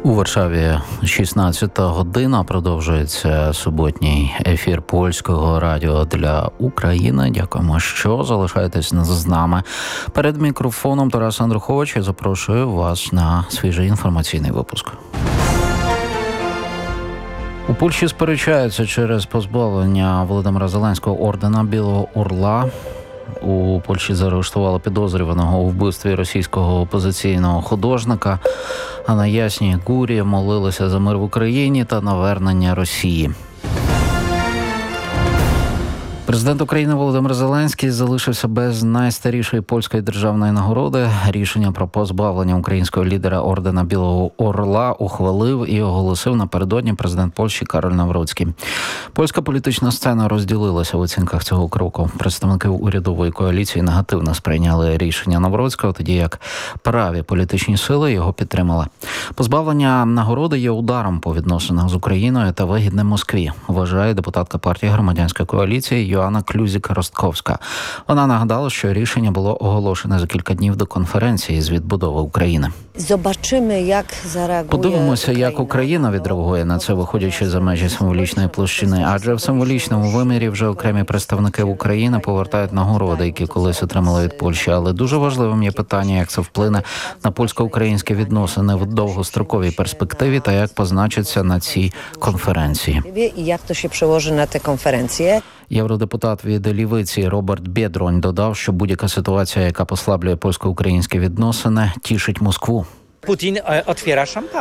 У Варшаві 16 година. Продовжується суботній ефір Польського радіо для України. Дякуємо, що залишаєтесь з нами. Перед мікрофоном Тарас Андрухович. Я запрошую вас на свіжий інформаційний випуск. У Польщі сперечаються через позбавлення Володимира Зеленського ордена Білого Орла. У Польщі заарештували підозрюваного у вбивстві російського опозиційного художника. А на Ясній Гурі молилися за мир в Україні та навернення Росії. Президент України Володимир Зеленський залишився без найстарішої польської державної нагороди. Рішення про позбавлення українського лідера ордена Білого Орла ухвалив і оголосив напередодні президент Польщі Кароль Навроцький. Польська політична сцена розділилася в оцінках цього кроку. Представники урядової коаліції негативно сприйняли рішення Навроцького, тоді як праві політичні сили його підтримали. Позбавлення нагороди є ударом по відносинах з Україною та вигідним Москві, вважає депутатка партії громадянської коаліції Йоанна Клюзік-Ростковська. Вона нагадала, що рішення було оголошене за кілька днів до конференції з відбудови України. Подивимося, як Україна відреагує на це, виходячи за межі символічної площини. Адже в символічному вимірі вже окремі представники України повертають нагороди, які колись отримали від Польщі. Але дуже важливим є питання, як це вплине на польсько-українські відносини в довгостроковій перспективі та як позначиться на цій конференції. І як то ще przełoży на ті конференції. Євродепутат від Лівиці Роберт Бєдронь додав, що будь-яка ситуація, яка послаблює польсько-українські відносини, тішить Москву. Putin otwiera szampanię.